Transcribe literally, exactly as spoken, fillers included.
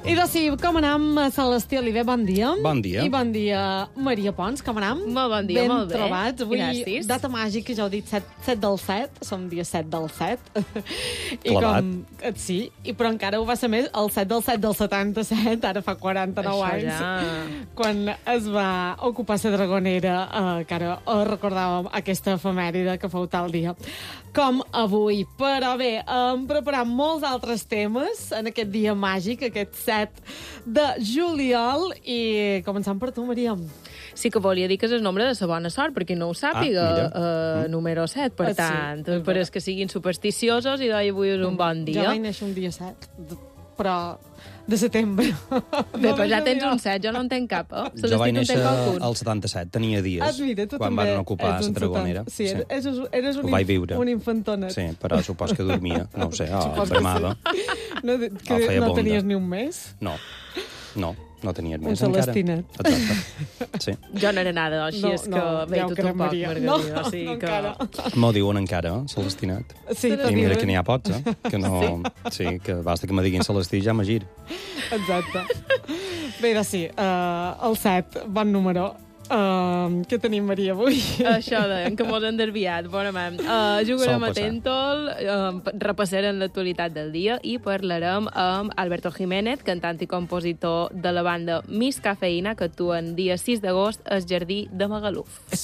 I doncs sí, com anam, Celestí Oliver, bon dia. Bon dia. I bon dia, Maria Pons, com anam? Molt bon dia, ben molt bé. trobats. Avui, Gràcies. data màgica, ja ho he dit, set del set, som dia set del set. I Clavat. com, eh, sí, i però encara ho va ser més el set del set del setanta-set, ara fa quaranta-nou Això anys, ja. quan es va ocupar la Dragonera, eh, que ara eh, recordàvem aquesta efemèride que fou tal dia com avui. Però bé, hem preparat molts altres temes en aquest dia màgic, aquest set de juliol, i començant per tu, Maria. Sí que volia dir que és el nombre de la bona sort, perquè no ho sàpiga, Ah, mira. uh, Mm. número set, per Ah, sí, tant, és per vera. els que siguin supersticiosos, i d'avui és un bon dia. Jo vaig néixer un dia set, però de setembre. Bé, però ja tens un set, jo no en tenc cap, eh? Se Jo vaig l'estic néixer en tenc algun. al setanta-set, tenia dies, Ah, mira, tu quan també van ocupar ets la un Dragonera. setanta. Sí, sí. Eres, eres un, Ho vaig viure. un infantonet. Sí, però supos que dormia, no ho sé, oh, Supos que bremava. No, que Ah, feia no bonda. tenies ni un mes? No, no, no tenia Un més encara. celestinet. Exacte, sí. Jo no era nada, així No, és que... no, bé, ja ho tu crec, tampoc, Maria. Margarida, No, o sigui no que... encara. M'ho diuen encara, eh, Celestinat. Sí, I t'ho I mira diuen. que n'hi ha pots, eh? Que no... Sí, que basta que me diguin Celestí ja me gir. Exacte. Bé, doncs sí, uh, el set, bon número. Uh, què tenim, Maria, avui? Això deien, que mos han desviat. Bona mà. Uh, jugarem Sol a passar. Tentol, uh, repassarem l'actualitat del dia i parlarem amb Alberto Jiménez, cantant i compositor de la banda Miss Cafeïna, que actua el dia sis d'agost al Jardí de Magaluf.